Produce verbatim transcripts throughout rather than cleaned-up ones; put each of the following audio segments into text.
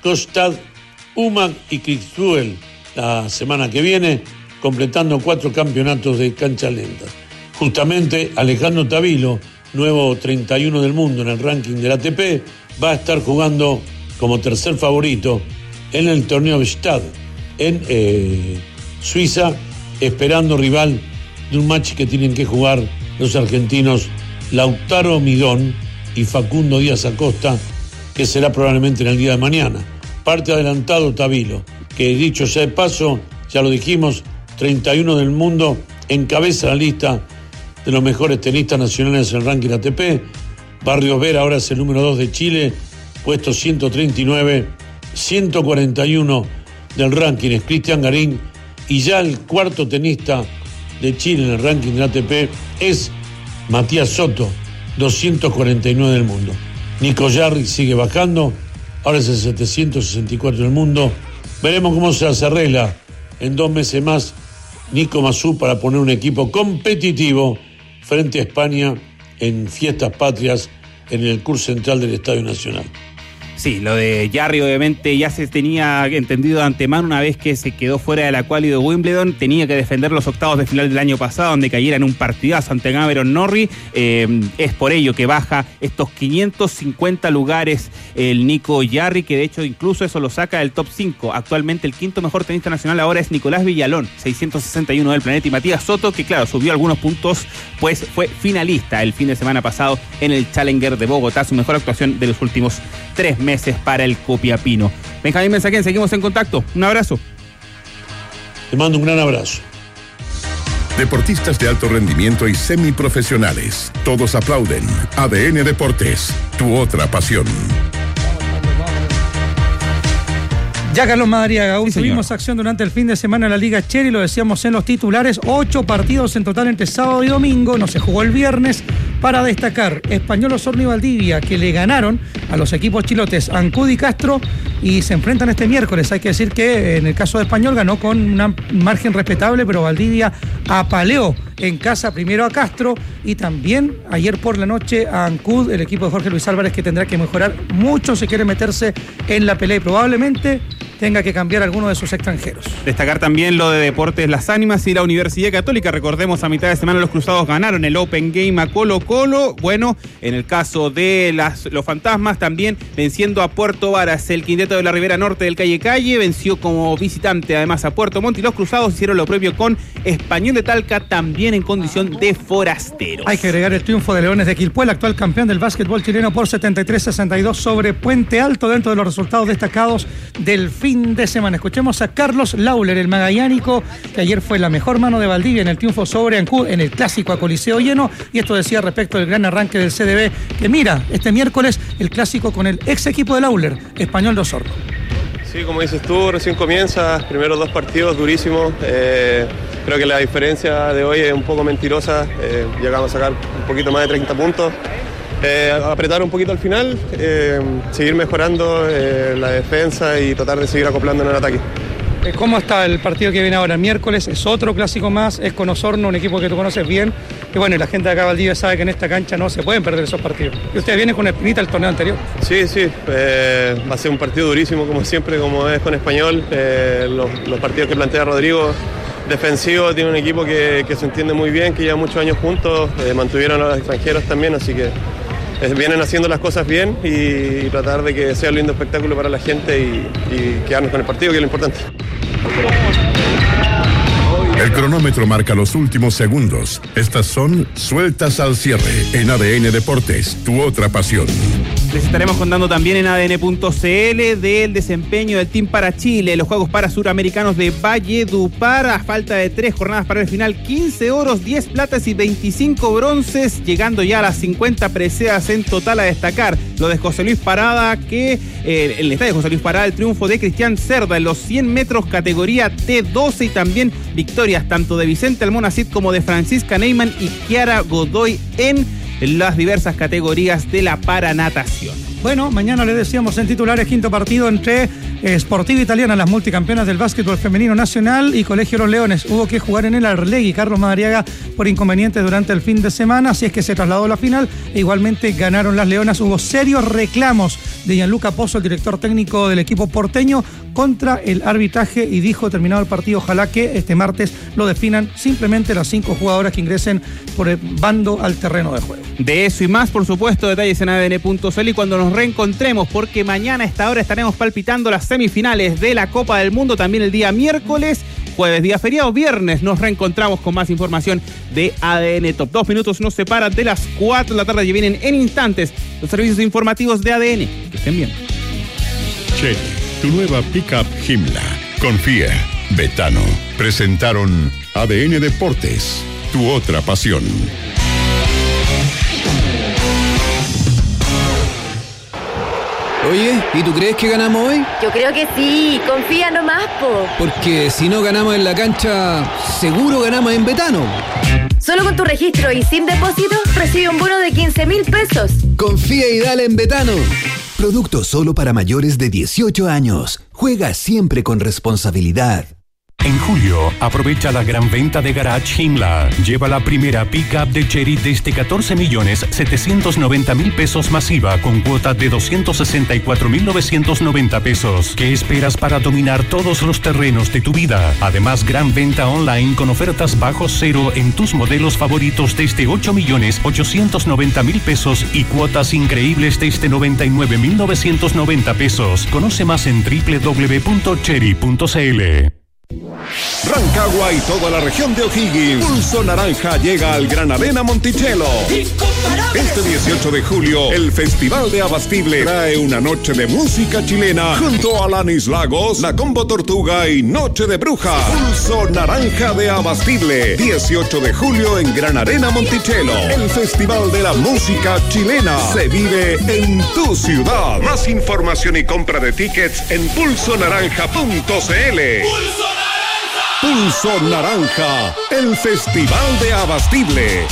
Kostad, Umag y Kriegsuel la semana que viene, completando cuatro campeonatos de cancha lenta. Justamente Alejandro Tavilo, nuevo treinta y uno del mundo en el ranking del A T P, va a estar jugando como tercer favorito en el torneo de Stade en eh, Suiza, esperando rival de un match que tienen que jugar los argentinos Lautaro Midón y Facundo Díaz Acosta, que será probablemente en el día de mañana. Parte adelantado Tavilo, que dicho sea de paso, ya lo dijimos, treinta y uno del mundo, encabeza la lista de los mejores tenistas nacionales en el ranking A T P. Barrios Vera ahora es el número dos de Chile, puesto ciento treinta y nueve, ciento cuarenta y uno del ranking es Cristian Garín, y ya el cuarto tenista de Chile en el ranking del A T P es Matías Soto, doscientos cuarenta y nueve del mundo. Nico Jarry sigue bajando, ahora es el setecientos sesenta y cuatro del mundo. Veremos cómo se hace arregla en dos meses más Nico Mazú para poner un equipo competitivo frente a España en fiestas patrias en el curso central del Estadio Nacional. Sí, lo de Jarry obviamente ya se tenía entendido de antemano una vez que se quedó fuera de la quali de Wimbledon. Tenía que defender los octavos de final del año pasado, donde cayera en un partidazo ante Cameron Norrie. Eh, es por ello que baja estos quinientos cincuenta lugares el Nico Jarry, que de hecho incluso eso lo saca del top cinco. Actualmente el quinto mejor tenista nacional ahora es Nicolás Villalón, seiscientos sesenta y uno del planeta, y Matías Soto, que claro, subió algunos puntos, pues fue finalista el fin de semana pasado en el Challenger de Bogotá, su mejor actuación de los últimos tres meses para el Copiapino. Benjamín Mensaquén, seguimos en contacto. Un abrazo. Te mando un gran abrazo. Deportistas de alto rendimiento y semiprofesionales. Todos aplauden. A D N Deportes, tu otra pasión. Ya Carlos Madariaga, aún sí, tuvimos acción durante el fin de semana en la Liga Cherry, lo decíamos en los titulares, ocho partidos en total entre sábado y domingo, no se jugó el viernes. Para destacar, Español Osorno y Valdivia, que le ganaron a los equipos chilotes Ancud y Castro y se enfrentan este miércoles. Hay que decir que en el caso de Español ganó con un margen respetable, pero Valdivia apaleó en casa primero a Castro y también ayer por la noche a Ancud, el equipo de Jorge Luis Álvarez, que tendrá que mejorar mucho si quiere meterse en la pelea y probablemente tenga que cambiar alguno de sus extranjeros. Destacar también lo de Deportes Las Ánimas y la Universidad Católica. Recordemos, a mitad de semana los Cruzados ganaron el Open Game a Colo Colo. Bueno, en el caso de las, los Fantasmas, también venciendo a Puerto Varas. El quinteto de la Ribera Norte del Calle Calle venció como visitante además a Puerto Montt, y los Cruzados hicieron lo propio con Español de Talca, también en condición de forasteros. Hay que agregar el triunfo de Leones de Quilpué, el actual campeón del básquetbol chileno, por setenta y tres sesenta y dos sobre Puente Alto, dentro de los resultados destacados del fin de semana. Escuchemos a Carlos Lauler, el magallánico, que ayer fue la mejor mano de Valdivia en el triunfo sobre Ancud en el clásico a Coliseo lleno, y esto decía respecto del gran arranque del C D B, que mira, este miércoles el clásico con el ex equipo de Lauler, Español de Osorno. Sí, como dices tú, recién comienza, primeros dos partidos durísimos. Eh, creo que la diferencia de hoy es un poco mentirosa, eh, llegamos a sacar un poquito más de treinta puntos. Eh, apretar un poquito al final, eh, seguir mejorando eh, la defensa y tratar de seguir acoplando en el ataque. ¿Cómo está el partido que viene ahora? El miércoles es otro clásico más, es con Osorno, un equipo que tú conoces bien. Y bueno, la gente de acá Valdivia sabe que en esta cancha no se pueden perder esos partidos. Y ustedes vienen con espinita el torneo anterior. Sí, sí, eh, va a ser un partido durísimo como siempre, como es con Español. Eh, los, los partidos que plantea Rodrigo, defensivo, tiene un equipo que, que se entiende muy bien, que lleva muchos años juntos, eh, mantuvieron a los extranjeros también, así que vienen haciendo las cosas bien y tratar de que sea un lindo espectáculo para la gente y, y quedarnos con el partido, que es lo importante. El cronómetro marca los últimos segundos. Estas son Sueltas al Cierre en A D N Deportes, tu otra pasión. Les estaremos contando también en A D N punto C L del desempeño del Team para Chile, los Juegos para Suramericanos de Valledupar, a falta de tres jornadas para el final, quince oros, diez platas y veinticinco bronces, llegando ya a las cincuenta preseas en total. A destacar lo de José Luis Parada, que eh, el estadio José Luis Parada, el triunfo de Cristian Cerda en los cien metros categoría T doce, y también victorias tanto de Vicente Almonacid como de Francisca Neyman y Kiara Godoy en las diversas categorías de la paranatación. Bueno, mañana les decíamos en titulares, quinto partido entre Sportiva Italiana, las multicampeonas del básquetbol femenino nacional, y Colegio Los Leones hubo que jugar en el Arlegui Carlos Madariaga por inconvenientes durante el fin de semana, así es que se trasladó a la final e igualmente ganaron las Leonas. Hubo serios reclamos de Gianluca Pozzo, el director técnico del equipo porteño, contra el arbitraje, y dijo, terminado el partido, ojalá que este martes lo definan simplemente las cinco jugadoras que ingresen por el bando al terreno de juego. De eso y más, por supuesto, detalles en A D N punto C L y cuando nos reencontremos, porque mañana a esta hora estaremos palpitando las semifinales de la Copa del Mundo, también el día miércoles, jueves, día feriado, viernes nos reencontramos con más información de A D N Top. Dos minutos nos separan de las cuatro de la tarde y vienen en instantes los servicios informativos de A D N. Que estén bien. Chery, tu nueva pickup Himla. Confía, Betano. Presentaron A D N Deportes, tu otra pasión. Oye, ¿y tú crees que ganamos hoy? Yo creo que sí, confía nomás, po. Porque si no ganamos en la cancha, seguro ganamos en Betano. Solo con tu registro y sin depósito, recibe un bono de quince mil pesos. Confía y dale en Betano. Producto solo para mayores de dieciocho años. Juega siempre con responsabilidad. En julio, aprovecha la gran venta de Garage Himla. Lleva la primera pick-up de Chery desde catorce millones setecientos noventa mil pesos masiva con cuota de doscientos sesenta y cuatro mil novecientos noventa pesos. ¿Qué esperas para dominar todos los terrenos de tu vida? Además, gran venta online con ofertas bajo cero en tus modelos favoritos desde ocho millones ochocientos noventa mil pesos y cuotas increíbles desde noventa y nueve mil novecientos noventa pesos. Conoce más en doble u doble u doble u punto chery punto c l. Rancagua y toda la región de O'Higgins. Pulso Naranja llega al Gran Arena Monticello. Este dieciocho de julio, el Festival de Abastible trae una noche de música chilena junto a Alanis Lagos, La Combo Tortuga y Noche de Bruja. Pulso Naranja de Abastible, dieciocho de julio en Gran Arena Monticello. El Festival de la Música Chilena se vive en tu ciudad. Más información y compra de tickets en pulso naranja punto c l. Pulso Naranja, el Festival de Abastible.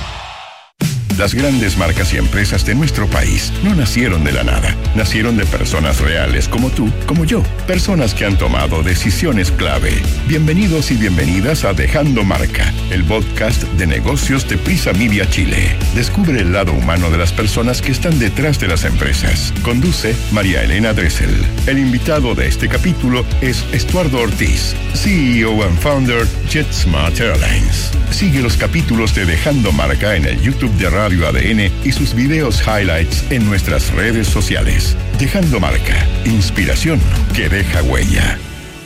Las grandes marcas y empresas de nuestro país no nacieron de la nada. Nacieron de personas reales como tú, como yo. Personas que han tomado decisiones clave. Bienvenidos y bienvenidas a Dejando Marca, el podcast de negocios de Prisa Media Chile. Descubre el lado humano de las personas que están detrás de las empresas. Conduce María Elena Dressel. El invitado de este capítulo es Estuardo Ortiz, C E O and Founder JetSmart Airlines. Sigue los capítulos de Dejando Marca en el YouTube de Radio A D N y sus videos highlights en nuestras redes sociales. Dejando Marca, inspiración que deja huella.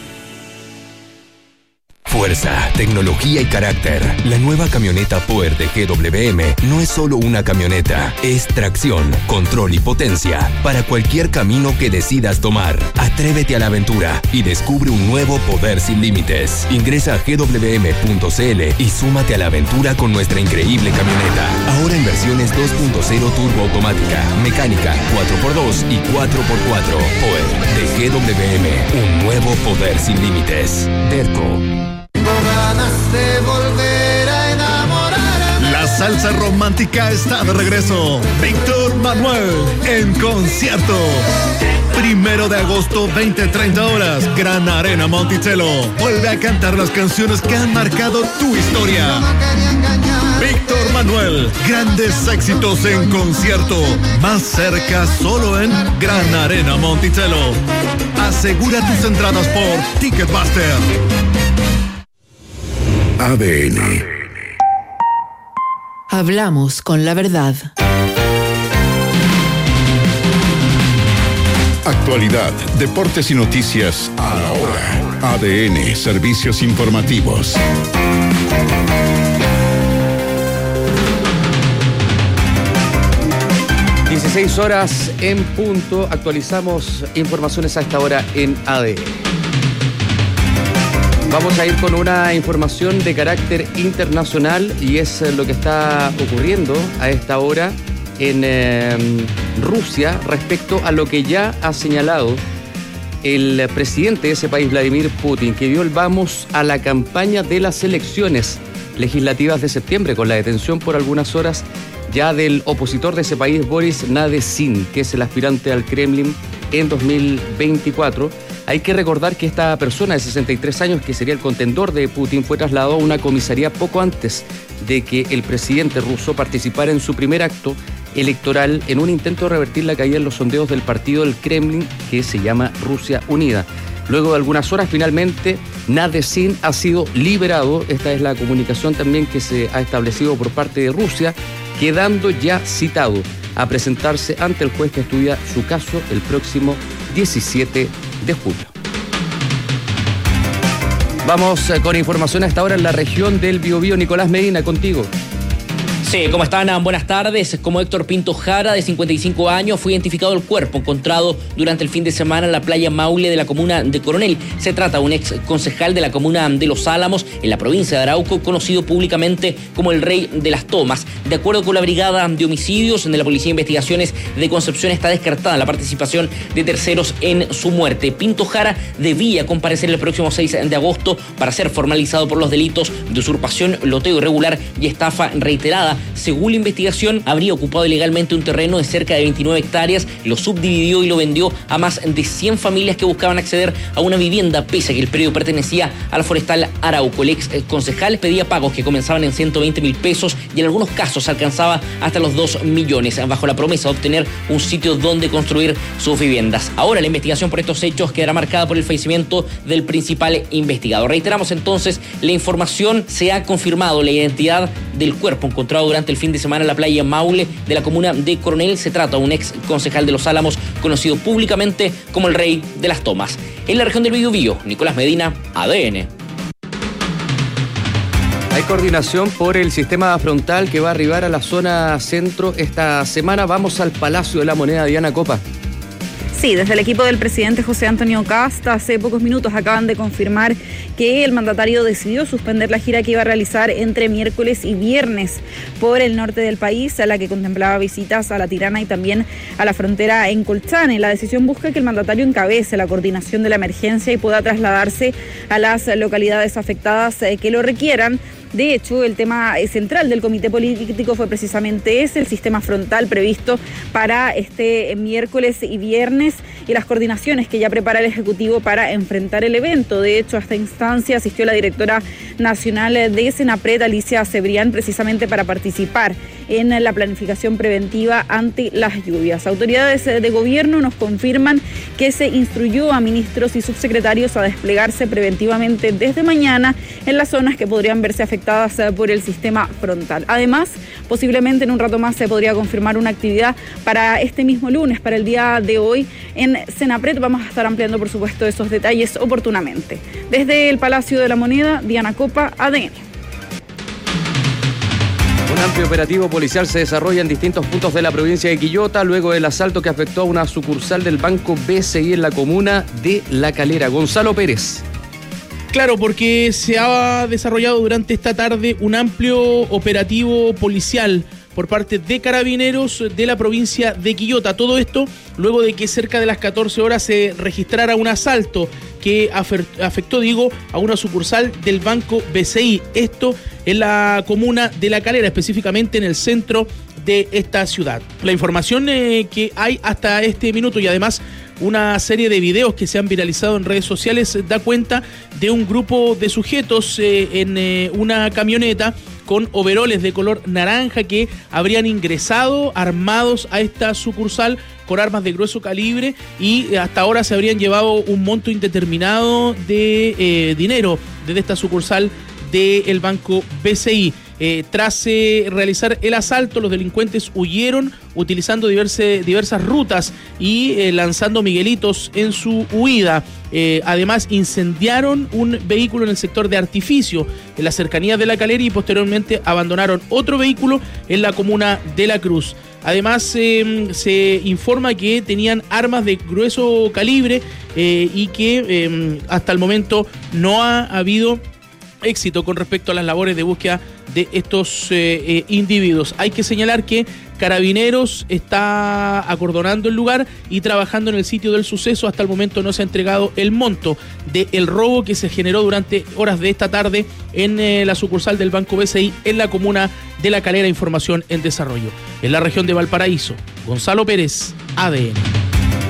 Fuerza, tecnología y carácter. La nueva camioneta Power de G W M no es solo una camioneta, es tracción, control y potencia para cualquier camino que decidas tomar. Atrévete a la aventura y descubre un nuevo poder sin límites. Ingresa a g w m punto c l y súmate a la aventura con nuestra increíble camioneta. Ahora en versiones dos punto cero turbo automática, mecánica, cuatro por dos y cuatro por cuatro. Power de G W M, un nuevo poder sin límites. Derco. De volver a enamorarme. La salsa romántica está de regreso. Víctor Manuel en concierto. Primero de agosto, veinte treinta horas, Gran Arena Monticello. Vuelve a cantar las canciones que han marcado tu historia. Víctor Manuel, grandes éxitos en concierto. Más cerca solo en Gran Arena Monticello. Asegura tus entradas por Ticketmaster. A D N. Hablamos con la verdad. Actualidad, deportes y noticias a la hora. A D N, servicios informativos. dieciséis horas en punto. Actualizamos informaciones a esta hora en A D N. Vamos a ir con una información de carácter internacional y es lo que está ocurriendo a esta hora en eh, Rusia respecto a lo que ya ha señalado el presidente de ese país, Vladimir Putin, que dio el vamos a la campaña de las elecciones legislativas de septiembre con la detención por algunas horas ya del opositor de ese país, Boris Nadezhd, que es el aspirante al Kremlin en dos mil veinticuatro. Hay que recordar que esta persona de sesenta y tres años, que sería el contendor de Putin, fue trasladado a una comisaría poco antes de que el presidente ruso participara en su primer acto electoral en un intento de revertir la caída en los sondeos del partido del Kremlin, que se llama Rusia Unida. Luego de algunas horas, finalmente, Nadesin ha sido liberado. Esta es la comunicación también que se ha establecido por parte de Rusia, quedando ya citado a presentarse ante el juez que estudia su caso el próximo diecisiete de julio. Vamos con información a esta hora en la región del Biobío. Nicolás Medina, contigo. Sí, ¿cómo están? Buenas tardes. Como Héctor Pinto Jara, de cincuenta y cinco años, fue identificado el cuerpo encontrado durante el fin de semana en la playa Maule de la comuna de Coronel. Se trata de un ex concejal de la comuna de Los Álamos, en la provincia de Arauco, conocido públicamente como el Rey de las Tomas. De acuerdo con la Brigada de Homicidios de la Policía de Investigaciones de Concepción, está descartada la participación de terceros en su muerte. Pinto Jara debía comparecer el próximo seis de agosto para ser formalizado por los delitos de usurpación, loteo irregular y estafa reiterada. Según la investigación, habría ocupado ilegalmente un terreno de cerca de veintinueve hectáreas, lo subdividió y lo vendió a más de cien familias que buscaban acceder a una vivienda, pese a que el predio pertenecía al forestal Arauco. El ex concejal pedía pagos que comenzaban en ciento veinte mil pesos y en algunos casos alcanzaba hasta los dos millones, bajo la promesa de obtener un sitio donde construir sus viviendas. Ahora la investigación por estos hechos quedará marcada por el fallecimiento del principal investigado. Reiteramos entonces, la información: se ha confirmado la identidad del cuerpo encontrado durante el fin de semana en la playa Maule de la comuna de Coronel. Se trata de un ex concejal de Los Álamos, conocido públicamente como el Rey de las Tomas. En la región del Biobío, Nicolás Medina, A D N. Hay coordinación por el sistema frontal que va a arribar a la zona centro esta semana. Vamos al Palacio de la Moneda, Diana Copa. Sí, desde el equipo del presidente José Antonio Kast, hace pocos minutos acaban de confirmar que el mandatario decidió suspender la gira que iba a realizar entre miércoles y viernes por el norte del país, a la que contemplaba visitas a La Tirana y también a la frontera en Colchane. La decisión busca que el mandatario encabece la coordinación de la emergencia y pueda trasladarse a las localidades afectadas que lo requieran. De hecho, el tema central del comité político fue precisamente ese, el sistema frontal previsto para este miércoles y viernes y las coordinaciones que ya prepara el Ejecutivo para enfrentar el evento. De hecho, a esta instancia asistió la directora nacional de Senapred, Alicia Cebrián, precisamente para participar en la planificación preventiva ante las lluvias. Autoridades de gobierno nos confirman que se instruyó a ministros y subsecretarios a desplegarse preventivamente desde mañana en las zonas que podrían verse afectadas por el sistema frontal. Además, posiblemente en un rato más se podría confirmar una actividad para este mismo lunes, para el día de hoy en Senapred. Vamos a estar ampliando, por supuesto, esos detalles oportunamente. Desde el Palacio de la Moneda, Diana Copa, A D N. Un amplio operativo policial se desarrolla en distintos puntos de la provincia de Quillota luego del asalto que afectó a una sucursal del Banco B C I en la comuna de La Calera. Gonzalo Pérez. Claro, porque se ha desarrollado durante esta tarde un amplio operativo policial por parte de carabineros de la provincia de Quillota. Todo esto luego de que cerca de las catorce horas se registrara un asalto que afectó, digo, a una sucursal del Banco B C I. Esto en la comuna de La Calera, específicamente en el centro de esta ciudad. La información eh, que hay hasta este minuto y además una serie de videos que se han viralizado en redes sociales da cuenta de un grupo de sujetos eh, en eh, una camioneta con overoles de color naranja que habrían ingresado armados a esta sucursal con armas de grueso calibre y hasta ahora se habrían llevado un monto indeterminado de eh, dinero desde esta sucursal del Banco B C I. Eh, tras eh, realizar el asalto, los delincuentes huyeron utilizando diverse, diversas rutas y eh, lanzando miguelitos en su huida. Eh, además, incendiaron un vehículo en el sector de Artificio, en las cercanías de La Calera, y posteriormente abandonaron otro vehículo en la comuna de La Cruz. Además, eh, se informa que tenían armas de grueso calibre eh, y que eh, hasta el momento no ha habido éxito con respecto a las labores de búsqueda de estos eh, eh, individuos. Hay que señalar que Carabineros está acordonando el lugar y trabajando en el sitio del suceso. Hasta el momento no se ha entregado el monto del robo que se generó durante horas de esta tarde en eh, la sucursal del Banco B C I en la comuna de La Calera. Información en desarrollo. En la región de Valparaíso, Gonzalo Pérez, A D N.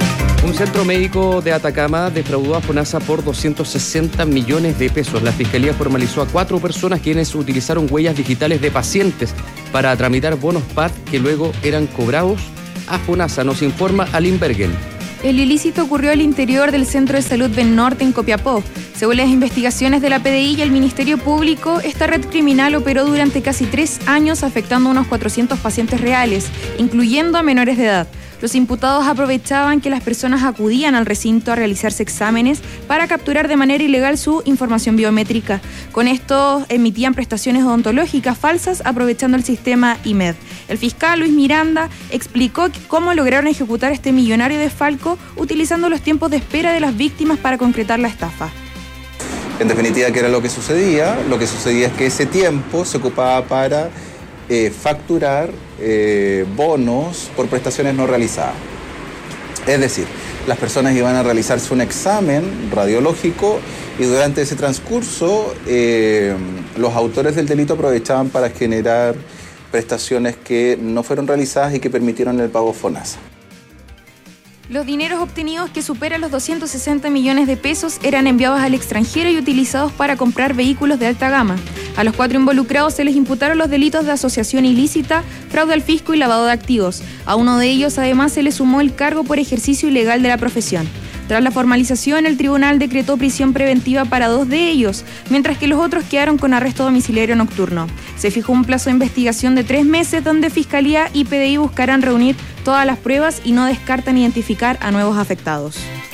Un centro médico de Atacama defraudó a FONASA por doscientos sesenta millones de pesos. La Fiscalía formalizó a cuatro personas quienes utilizaron huellas digitales de pacientes para tramitar bonos P A D que luego eran cobrados a FONASA. Nos informa Aline Bergen. El ilícito ocurrió al interior del Centro de Salud del Norte en Copiapó. Según las investigaciones de la P D I y el Ministerio Público, esta red criminal operó durante casi tres años afectando a unos cuatrocientos pacientes reales, incluyendo a menores de edad. Los imputados aprovechaban que las personas acudían al recinto a realizarse exámenes para capturar de manera ilegal su información biométrica. Con esto emitían prestaciones odontológicas falsas aprovechando el sistema I M E D. El fiscal Luis Miranda explicó cómo lograron ejecutar este millonario desfalco utilizando los tiempos de espera de las víctimas para concretar la estafa. En definitiva, ¿qué era lo que sucedía? Lo que sucedía es que ese tiempo se ocupaba para eh, facturar eh, bonos por prestaciones no realizadas. Es decir, las personas iban a realizarse un examen radiológico y durante ese transcurso eh, los autores del delito aprovechaban para generar prestaciones que no fueron realizadas y que permitieron el pago FONASA. Los dineros obtenidos, que superan los doscientos sesenta millones de pesos, eran enviados al extranjero y utilizados para comprar vehículos de alta gama. A los cuatro involucrados se les imputaron los delitos de asociación ilícita, fraude al fisco y lavado de activos. A uno de ellos, además, se le sumó el cargo por ejercicio ilegal de la profesión. Tras la formalización, el tribunal decretó prisión preventiva para dos de ellos, mientras que los otros quedaron con arresto domiciliario nocturno. Se fijó un plazo de investigación de tres meses donde Fiscalía y P D I buscarán reunir todas las pruebas y no descartan identificar a nuevos afectados.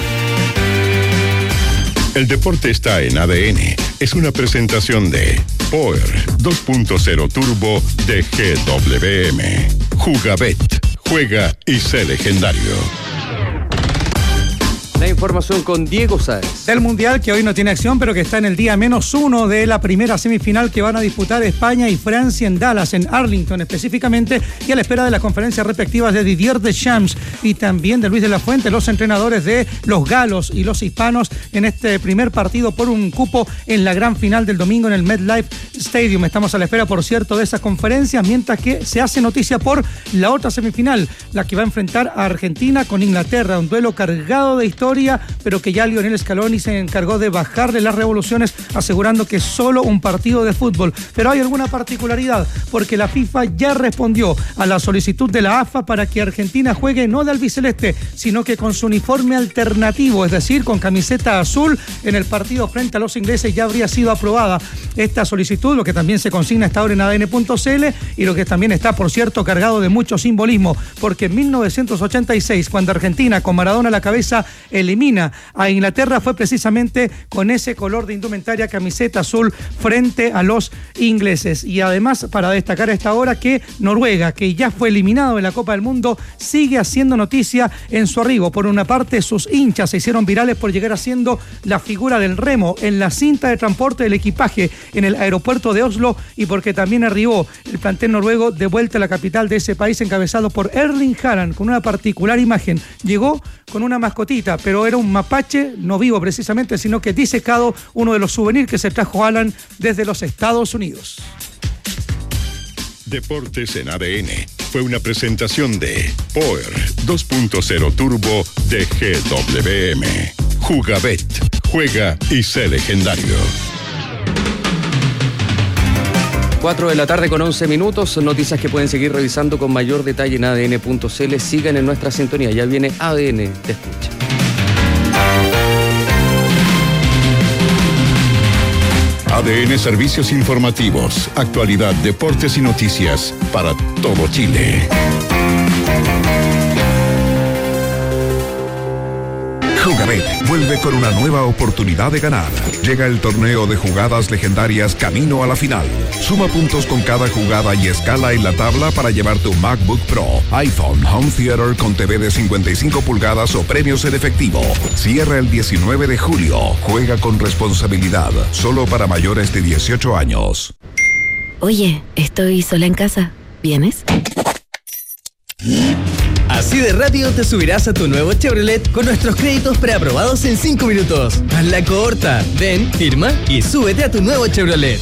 El deporte está en A D N. Es una presentación de Power dos punto cero Turbo de G W M. Jugabet. Juega y sé legendario. La información con Diego Sáez. Del Mundial, que hoy no tiene acción, pero que está en el día menos uno de la primera semifinal que van a disputar España y Francia en Dallas, en Arlington específicamente, y a la espera de las conferencias respectivas de Didier Deschamps y también de Luis de la Fuente, los entrenadores de los galos y los hispanos en este primer partido por un cupo en la gran final del domingo en el MetLife Stadium. Estamos a la espera, por cierto, de esas conferencias, mientras que se hace noticia por la otra semifinal, la que va a enfrentar a Argentina con Inglaterra, un duelo cargado de historia, pero que ya Lionel Scaloni se encargó de bajarle las revoluciones, asegurando que es solo un partido de fútbol. Pero hay alguna particularidad, porque la FIFA ya respondió a la solicitud de la A F A para que Argentina juegue no de albiceleste, sino que con su uniforme alternativo, es decir, con camiseta azul en el partido frente a los ingleses. Ya habría sido aprobada esta solicitud, lo que también se consigna hasta ahora en A D N punto C L y lo que también está, por cierto, cargado de mucho simbolismo, porque en mil novecientos ochenta y seis, cuando Argentina, con Maradona a la cabeza, elimina a Inglaterra, fue precisamente con ese color de indumentaria, camiseta azul, frente a los ingleses. Y además, para destacar a esta hora, que Noruega, que ya fue eliminado de la Copa del Mundo, sigue haciendo noticia en su arribo. Por una parte, sus hinchas se hicieron virales por llegar haciendo la figura del remo en la cinta de transporte del equipaje en el aeropuerto de Oslo, y porque también arribó el plantel noruego de vuelta a la capital de ese país, encabezado por Erling Haaland, con una particular imagen. Llegó con una mascotita, pero era un mapache, no vivo precisamente, sino que disecado, uno de los souvenirs que se trajo Alan desde los Estados Unidos. Deportes en A D N fue una presentación de Power dos punto cero Turbo de G W M. Jugabet. Juega y sé legendario. cuatro de la tarde con once minutos, noticias que pueden seguir revisando con mayor detalle en A D N punto C L. Sigan en nuestra sintonía, ya viene A D N Te Escucha. A D N Servicios Informativos, actualidad, deportes y noticias para todo Chile. Jugabet vuelve con una nueva oportunidad de ganar. Llega el torneo de jugadas legendarias camino a la final. Suma puntos con cada jugada y escala en la tabla para llevarte un MacBook Pro, iPhone, Home Theater con T V de cincuenta y cinco pulgadas o premios en efectivo. Cierra el diecinueve de julio. Juega con responsabilidad. Solo para mayores de dieciocho años. Oye, estoy sola en casa. ¿Vienes? Así de rápido te subirás a tu nuevo Chevrolet con nuestros créditos preaprobados en cinco minutos. Hazla corta. Ven, firma y súbete a tu nuevo Chevrolet.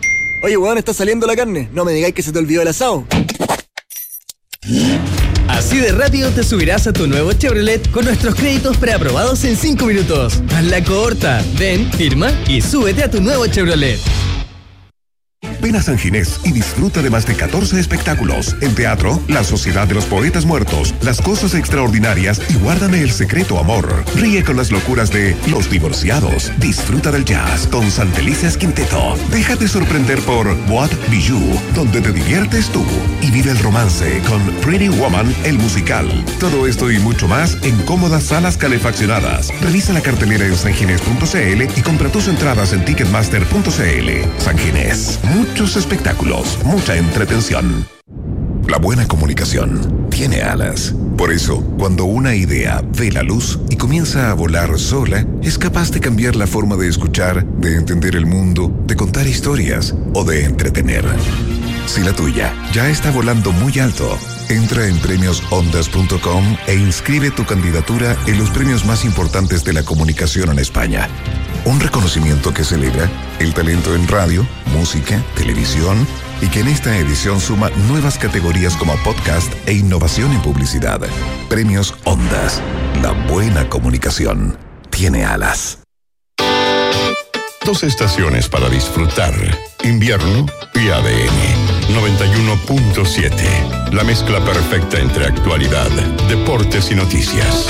Oye, weón, está saliendo la carne. No me digáis que se te olvidó el asado. Así Así de rápido te subirás a tu nuevo Chevrolet con nuestros créditos preaprobados en cinco minutos. Hazla corta. Ven, firma y súbete a tu nuevo Chevrolet. Ven a San Ginés y disfruta de más de catorce espectáculos. En teatro, La Sociedad de los Poetas Muertos, Las Cosas Extraordinarias y Guárdame el Secreto Amor. Ríe con las locuras de Los Divorciados. Disfruta del jazz con Santelices Quinteto. Déjate sorprender por Boîte Bijou, donde te diviertes tú. Y vive el romance con Pretty Woman, el musical. Todo esto y mucho más en cómodas salas calefaccionadas. Revisa la cartelera en sanginés punto c l y compra tus entradas en ticketmaster punto c l. San Ginés. Muchos espectáculos, mucha entretención. La buena comunicación tiene alas. Por eso, cuando una idea ve la luz y comienza a volar sola, es capaz de cambiar la forma de escuchar, de entender el mundo, de contar historias o de entretener. Si la tuya ya está volando muy alto, entra en premios ondas punto com e inscribe tu candidatura en los premios más importantes de la comunicación en España. Un reconocimiento que celebra el talento en radio, música, televisión y que en esta edición suma nuevas categorías como podcast e innovación en publicidad. Premios Ondas. La buena comunicación tiene alas. Dos estaciones para disfrutar. Invierno y A D N. noventa y uno punto siete. La mezcla perfecta entre actualidad, deportes y noticias.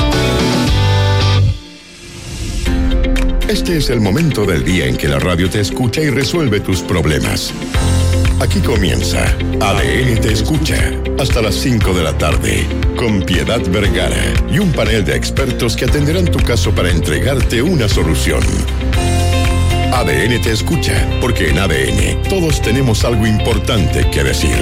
Este es el momento del día en que la radio te escucha y resuelve tus problemas. Aquí comienza A D N Te Escucha, hasta las cinco de la tarde, con Piedad Vergara y un panel de expertos que atenderán tu caso para entregarte una solución. A D N Te Escucha, porque en A D N todos tenemos algo importante que decir.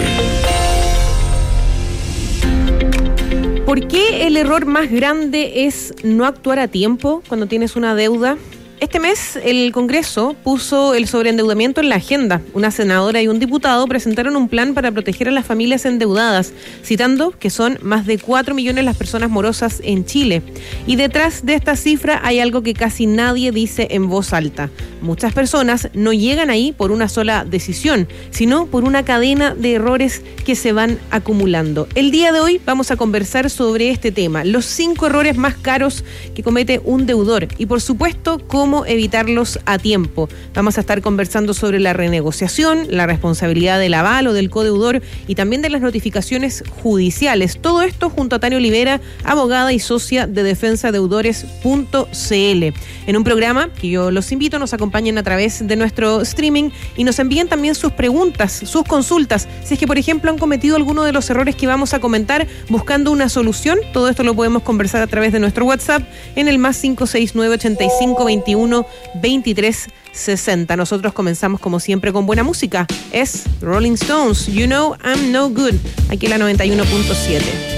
¿Por qué el error más grande es no actuar a tiempo cuando tienes una deuda? Este mes el Congreso puso el sobreendeudamiento en la agenda. Una senadora y un diputado presentaron un plan para proteger a las familias endeudadas, citando que son más de cuatro millones las personas morosas en Chile. Y detrás de esta cifra hay algo que casi nadie dice en voz alta. Muchas personas no llegan ahí por una sola decisión, sino por una cadena de errores que se van acumulando. El día de hoy vamos a conversar sobre este tema, los cinco errores más caros que comete un deudor y, por supuesto, cómo evitarlos a tiempo. Vamos a estar conversando sobre la renegociación, la responsabilidad del aval o del codeudor y también de las notificaciones judiciales. Todo esto junto a Tania Olivera, abogada y socia de defensa deudores punto c l. En un programa que yo los invito, nos acompañen a través de nuestro streaming y nos envíen también sus preguntas, sus consultas. Si es que, por ejemplo, han cometido alguno de los errores que vamos a comentar buscando una solución, todo esto lo podemos conversar a través de nuestro WhatsApp en el más cinco seis nueve ochenta y cinco veintiuno veintitrés sesenta. Nosotros comenzamos como siempre con buena música. Es Rolling Stones, You Know I'm No Good, aquí en la noventa y uno punto siete.